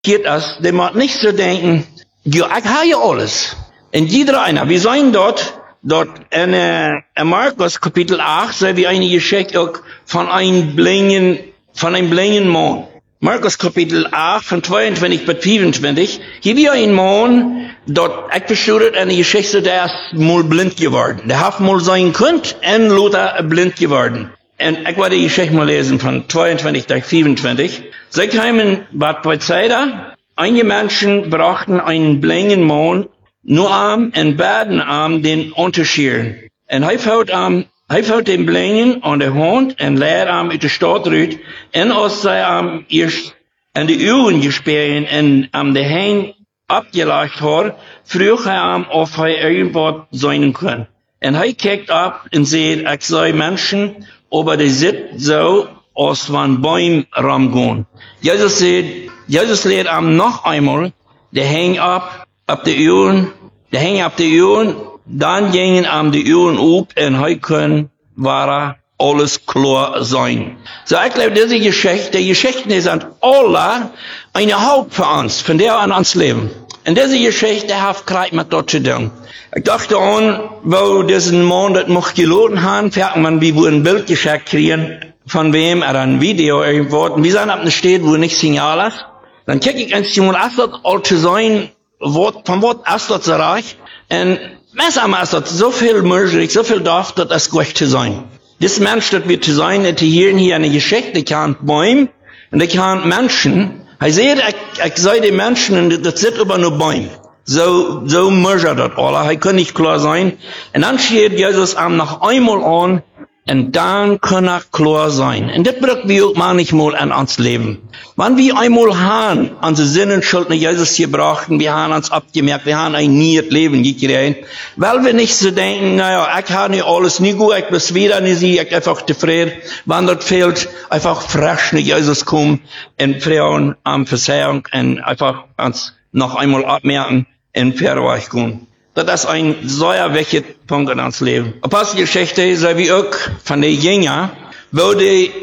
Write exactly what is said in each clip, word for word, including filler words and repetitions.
geht das, der macht nicht so denken, ja, ich habe ja alles. Und jeder einer, wir sagen dort, dort in, äh, in Markus Kapitel acht, so wie eine Geschichte auch von einem blinden, von einem blinden Mann. Markus Kapitel acht, von zweiundzwanzig bis fünfundzwanzig, hier wie ein Mann, dort, ich bestudiert eine Geschichte, der ist mal blind geworden. Der hat mal sein Kind und Luther blind geworden. Und ich werde die Geschichte mal lesen von zweiundzwanzig bis fünfundzwanzig. Sie kamen Bad Bethsaida. Einige Menschen brachten einen blinden Mann, nur Arm und beiden Arm den unterschieren. Und er fällt am, er fällt den Blinden an der Hand und leert am in der Stadt rüt, und aus seinem Arm erst an die Augen gesperrt und am der Hänge abgelegt hat, früh er am, ob er irgendwas sein kann. Und er kijkt ab und sieht, ich sei Menschen, aber die sind so, als von Bäumen ramgehen. Jesus sagt, Jesus lehrt am noch einmal, der hängt ab, ab die Ohren, der hängt ab die Ohren, dann gingen am die Ohren auf und heute können, war alles klar sein. So, ich glaube, diese Geschichte, die Geschichten sind alle eine Haupt für uns, von der an uns leben. Und diese Geschichte hat gerade mit dort zu tun. Ich dachte an, wo diesen Mann das noch geladen haben, fährt man, wie wir ein Bild geschickt kriegen, von wem er ein Video irgendwo, und wir sind ab einer Stadt, wo nicht Signal ist. Dann kicke ich ins Simon Astot, all zu sein, Wort, von Wort Astot zu reich, und was am Astot, so viel möglich, so viel darf das als gut zu sein. Das Mensch, das wird zu sein, die hier hier eine Geschichte, die kann Bäume, und die kann Menschen, er sieht, ich, ich sei die Menschen, und das sind aber nur Bäume. So, so möchte das alle, er kann nicht klar sein. Und dann steht Jesus am noch einmal an, und dann kann er klar sein. Und das braucht wir auch manchmal an uns Leben. Wenn wir einmal haben, unsere Sinnen Schuld nach Jesus gebracht, wir haben uns abgemerkt, wir haben ein neues Leben gekriegt, weil wir nicht so denken, naja, ich habe nicht alles nie gut, ich bin wieder nicht sie, ich einfach zufrieden, wenn das fehlt, einfach frisch nach Jesus kommen, und Frauen am Verzeihung, und einfach uns noch einmal abmerken, und Verweich gehen. Das ist ein sehr wichtiger Punkt in uns Leben. Apostelgeschichte, so wie auch von den Jüngern, wo die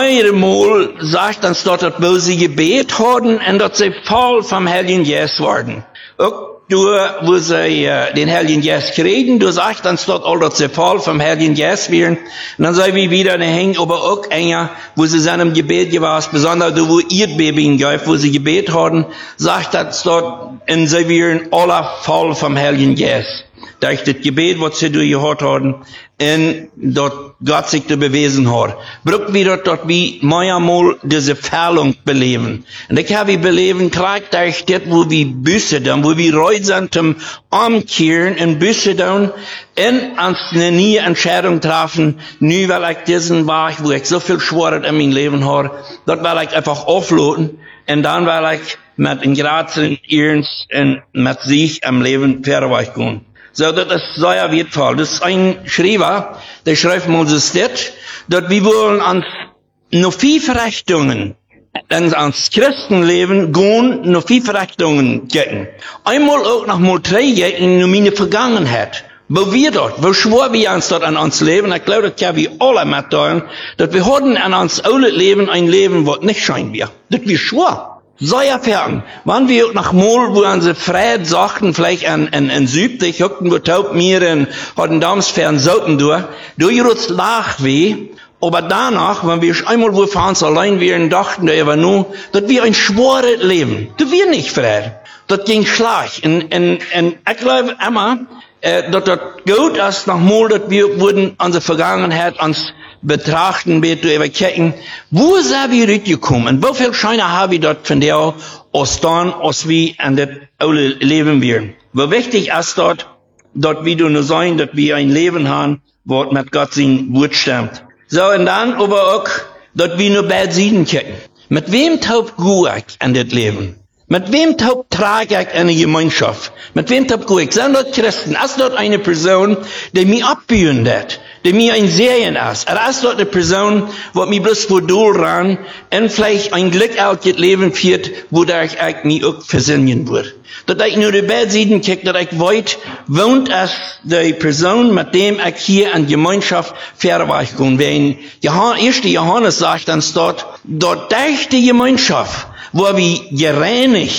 mehrere sagt, dass dort, wo sie gebet haben, und dass sie voll vom Heiligen Geist werden. Auch du, wo sie äh, den Heiligen Geist kriegen, du sagst dann dort all, dass sie voll vom Heiligen Geist werden. Und dann sei wie wieder eine Hänge, aber auch enger, wo sie seinem Gebet gewesen, besonders da, wo ihr Baby gab, wo sie gebet haben, sagt das dort, und sie werden alle voll vom Heiligen Geist. Da ich das Gebet, was sie durchgehört haben, und dort Gott sich da bewiesen hat. Braucht wir dort, dort wie manchmal diese Verlung beleben. Und ich habe beleben, kriegt euch das, wo wir Büsse tun, wo wir reut sind zum Umkehren und Büsse tun, und ans eine nie Entscheidung treffen, nie weil ich diesen war, wo ich so viel Schwere in meinem Leben habe, dort will ich einfach aufloten, und dann will ich mit in Grazen, Ernst, und mit sich am Leben verweich gehen. So, das ist sehr wertvoll. Das ist ein Schreiber, der schreibt mal das, dass wir wollen an noch viel Verrichtungen, ans Christenleben gehen, noch viel Verrichtungen gehen. Einmal auch noch mal drei in meine Vergangenheit. Wo wir dort, wo schwor wir uns dort an uns leben, ich glaube, das können wir alle mitteilen, dass wir hatten an uns alle Leben ein Leben, was nicht schein wir. Das wir schwor. Sehr fern. Wenn wir nach Mol, wo unsere Freiheit sagten, vielleicht an, an, an Südlich, hockten wir taub mir und hatten damals fern Soten durch, du jetzt lach weh, aber danach, wenn wir einmal wo für uns allein wären, dachten wir aber nur, dass wir ein schwores Leben, dass wir nicht frei. Das ging schlag. Und, und, und ich glaube immer, äh, dass das gut ist, nach Mol, dass wir wurden unsere Vergangenheit uns betrachten, bitte überkecken, wo sind wir rübergekommen? Wie viel Scheine habe ich dort von der aus dann, aus wie an das alle Leben wir? Wie wichtig ist dort, dort wie du nur sein, dass wir ein Leben haben, wo mit Gott sein Wort stimmt. So, und dann aber auch, dass wir nur bei Sieden kicken. Mit wem taub gut ich an das Leben? Mit wem taub trage ich eine Gemeinschaft? Mit wem taub gut ich? Sind dort Christen? Ist dort eine Person, die mich abbühen wird? Die mir ein Serien ist. Er ist dort eine Person, wo mich bloß vor Dol ran und vielleicht ein glückliches Leben führt, wo da ich eigentlich nie auch versingen wird. Dass ich nur die Bedsiden kick, dass ich weiß, wohnt es die Person, mit dem ich hier an Gemeinschaft verweich kann. Wenn Johannes, erste Johannes sagt dann dort, dort durch die Gemeinschaft, wo wir gereinigt